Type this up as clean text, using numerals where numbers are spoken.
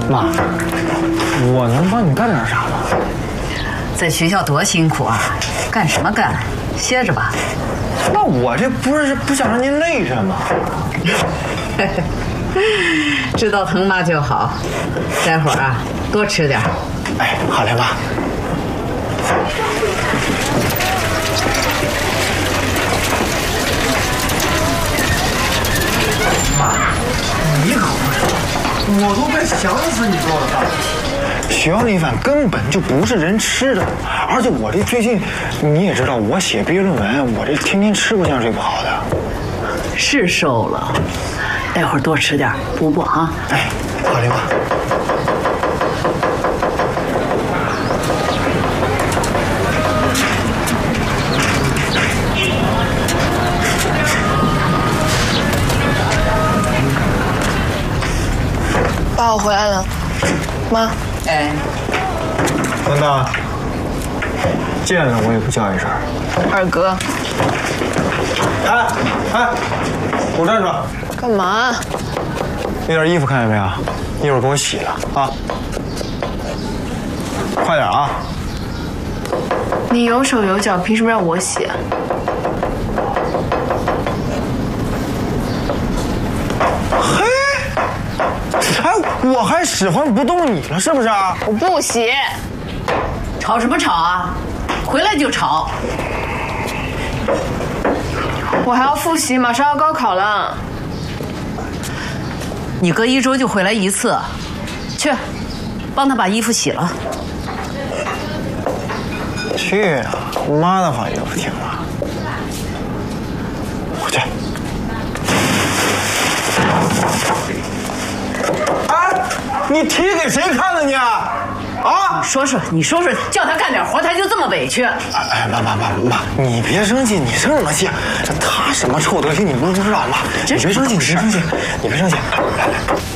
妈，我能帮你干点啥吗？ 在学校多辛苦啊，干什么干？歇着吧。 那我这不是不想让您累着吗？ 知道疼妈就好，待会儿啊多吃点。 哎，好嘞，妈。妈，你可不是，我都快想死你做的饭了。学校那饭根本就不是人吃的，而且我这最近你也知道，我写毕业论文，我这天天吃不香睡不好的。 是瘦了，待会儿多吃点，补补啊。 哎，好嘞，妈。 爸，我回来了，妈。 哎， 文大，见了我也不叫一声。 二哥， 哎，给我站住！ 干嘛？ 那件衣服看见没有？一会儿给我洗了啊！快点啊！ 你有手有脚，凭什么让我洗？ 嘿，哎，我还使唤不动你了，是不是啊？ 我不洗。 吵什么吵啊？回来就吵。 我还要复习，马上要高考了。 你隔1周就回来一次，去，帮他把衣服洗了。 去啊！妈的话也不听啊！我去。哎，你提给谁看的你？啊！ 你说说，叫他干点活，他就这么委屈。 哎，妈，你别生气，你生什么气？他什么臭德行你不知道吗？你别生气，你别生气，来。